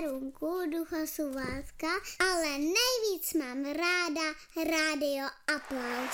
Perunku, Duchosu Válka, ale nejvíc mám ráda Rádio Aplaus.